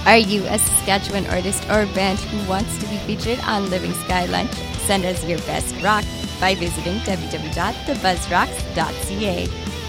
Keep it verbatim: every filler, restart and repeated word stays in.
Are you a Saskatchewan artist or band who wants to be featured on Living Sky Lunch? Send us your best rock by visiting w w w dot the buzz rocks dot c a.